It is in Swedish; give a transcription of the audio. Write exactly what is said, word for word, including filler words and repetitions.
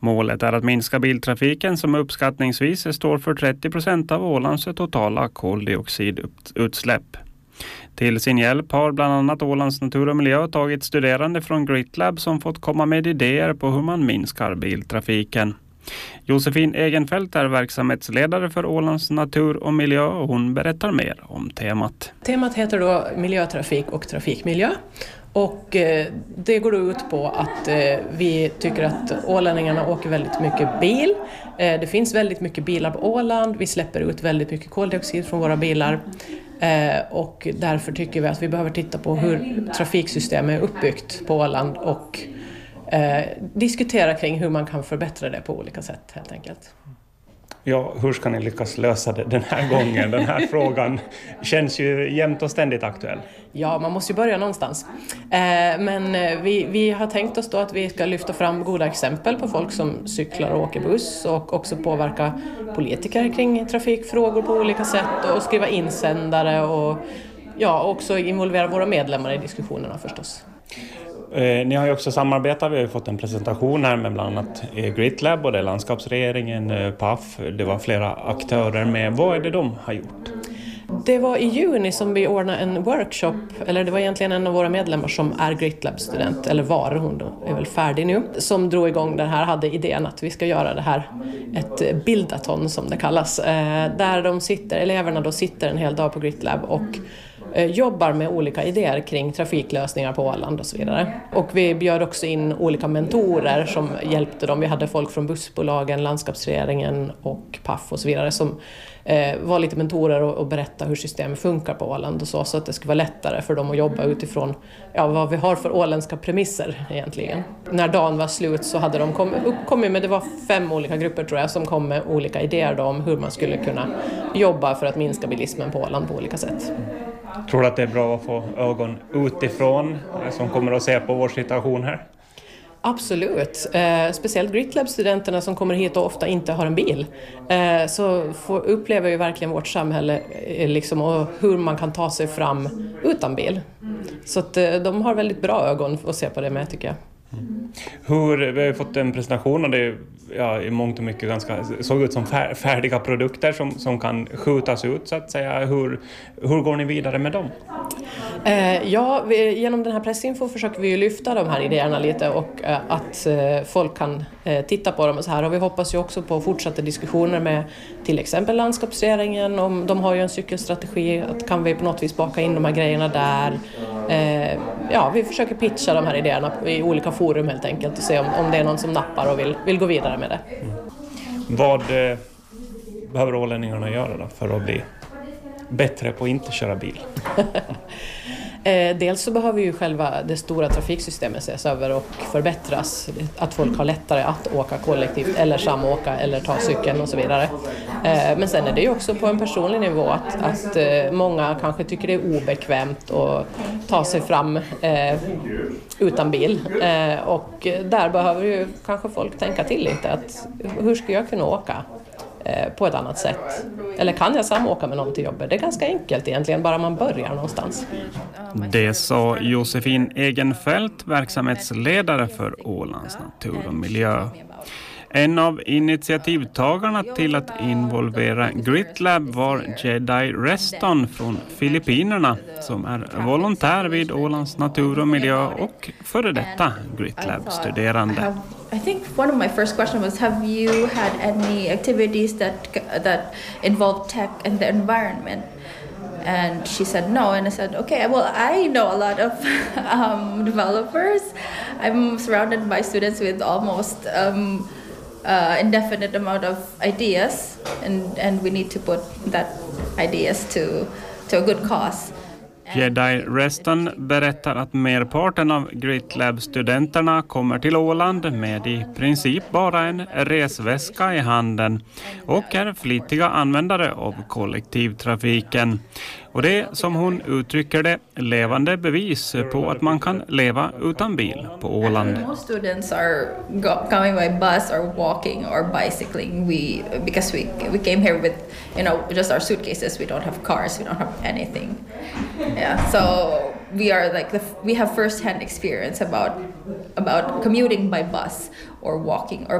Målet är att minska biltrafiken som uppskattningsvis står för trettio procent av Ålands totala koldioxidutsläpp. Till sin hjälp har bland annat Ålands natur och miljö tagit studerande från GritLab som fått komma med idéer på hur man minskar biltrafiken. Josefin Egenfeldt är verksamhetsledare för Ålands natur och miljö och hon berättar mer om temat. Temat heter då miljötrafik och trafikmiljö. Och eh, det går ut på att eh, vi tycker att ålänningarna åker väldigt mycket bil. Eh, det finns väldigt mycket bilar på Åland. Vi släpper ut väldigt mycket koldioxid från våra bilar. Eh, och därför tycker vi att vi behöver titta på hur trafiksystemet är uppbyggt på Åland och eh, diskutera kring hur man kan förbättra det på olika sätt helt enkelt. Ja, hur ska ni lyckas lösa det den här gången? Den här frågan känns ju jämt och ständigt aktuell. Ja, man måste ju börja någonstans. Eh, men vi, vi har tänkt oss då att vi ska lyfta fram goda exempel på folk som cyklar och åker buss och också påverka politiker kring trafikfrågor på olika sätt och skriva insändare och ja, också involvera våra medlemmar i diskussionerna förstås. Eh, ni har ju också samarbetat, vi har ju fått en presentation här med bland annat eh, GritLab och det är landskapsregeringen, eh, P A F, det var flera aktörer med. Vad är det de har gjort? Det var i juni som vi ordnade en workshop, eller det var egentligen en av våra medlemmar som är GritLab-student, eller var, hon är väl färdig nu, som drog igång den här, hade idén att vi ska göra det här, ett bildaton som det kallas, eh, där de sitter, eleverna då sitter en hel dag på GritLab och jobbar med olika idéer kring trafiklösningar på Åland och så vidare. Och vi bjöd också in olika mentorer som hjälpte dem. Vi hade folk från bussbolagen, landskapsregeringen och P A F och så vidare som eh, var lite mentorer och, och berätta hur systemet funkar på Åland och så, så att det skulle vara lättare för dem att jobba utifrån ja, vad vi har för åländska premisser egentligen. När dagen var slut så hade de kommit, kommit med, det var fem olika grupper tror jag, som kom med olika idéer då om hur man skulle kunna jobba för att minska bilismen på Åland på olika sätt. Tror du att det är bra att få ögon utifrån som kommer att se på vår situation här? Absolut. Eh, speciellt GritLab-studenterna som kommer hit och ofta inte har en bil. Eh, så får, upplever ju verkligen vårt samhälle eh, liksom, och hur man kan ta sig fram utan bil. Så att, eh, de har väldigt bra ögon att se på det med tycker jag. Mm. Hur, vi har ju fått en presentation och det är ja, i mångt och mycket ganska, såg ut som färdiga produkter som, som kan skjutas ut så att säga. Hur, hur går ni vidare med dem? Eh, ja, vi, genom den här pressinfo försöker vi ju lyfta de här idéerna lite och eh, att eh, folk kan eh, titta på dem och så här. Och vi hoppas ju också på fortsatta diskussioner med till exempel landskapsregeringen. Om, de har ju en cykelstrategi, att kan vi på något vis baka in de här grejerna där. Eh, ja, vi försöker pitcha de här idéerna i olika forum helt enkelt och se om, om det är någon som nappar och vill, vill gå vidare med det. Mm. Vad eh, behöver ålänningarna göra då för att bli bättre på att inte köra bil? eh, dels så behöver ju själva det stora trafiksystemet ses över och förbättras. Att folk har lättare att åka kollektivt eller samåka eller ta cykeln och så vidare. Eh, men sen är det ju också på en personlig nivå att, att eh, många kanske tycker det är obekvämt att ta sig fram eh, utan bil. Eh, och där behöver ju kanske folk tänka till lite. Att, hur ska jag kunna åka på ett annat sätt? Eller kan jag samåka med någon till jobbet? Det är ganska enkelt egentligen, bara man börjar någonstans. Det sa Josefin Egenfeldt, verksamhetsledare för Ålands natur och miljö. En av initiativtagarna till att involvera GritLab var Jedi Reston från Filippinerna som är volontär vid Ålands natur och miljö och före detta GritLab-studerande. I think one of my first questions was, have you had any activities that that involve tech and the environment? And she said no, and I said, okay, well, I know a lot of um, developers. I'm surrounded by students with almost um, uh, indefinite amount of ideas, and, and we need to put that ideas to, to a good cause. Jedi Reston berättar att merparten av GritLab-studenterna kommer till Åland med i princip bara en resväska i handen och är flitiga användare av kollektivtrafiken. Och det är, som hon uttrycker det, levande bevis på att man kan leva utan bil på Åland. Most students are go- coming by bus or walking or bicycling. We because we we came here with, you know, just our suitcases. We don't have cars. We don't have anything. Yeah, so we are like the, we have first-hand experience about about commuting by bus or walking or